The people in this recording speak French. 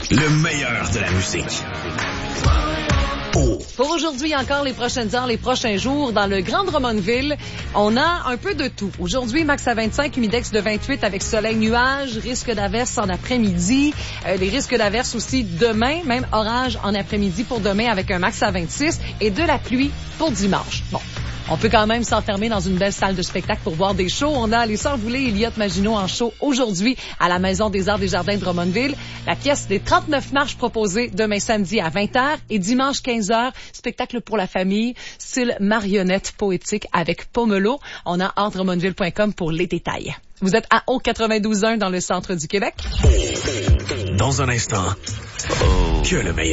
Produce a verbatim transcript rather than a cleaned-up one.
Le meilleur de la musique. Oh. Pour aujourd'hui, encore les prochaines heures, les prochains jours, dans le Grand Drummondville, on a un peu de tout. Aujourd'hui, max à vingt-cinq, humidex de vingt-huit avec soleil, nuages, risque d'averse en après-midi. Euh, les risques d'averse aussi demain, même orage en après-midi pour demain avec un max à vingt-six et de la pluie pour dimanche. Bon. On peut quand même s'enfermer dans une belle salle de spectacle pour voir des shows. On a les Sœurs Boulay et Elliott Maginot en show aujourd'hui à la Maison des Arts des Jardins de Drummondville. La pièce des trente-neuf marches proposée demain samedi à vingt heures et dimanche quinze heures. Spectacle pour la famille, style marionnette poétique avec pomelo. On a art drummondville point com pour les détails. Vous êtes à O quatre-vingt-douze point un dans le centre du Québec. Dans un instant, oh. que le meilleur.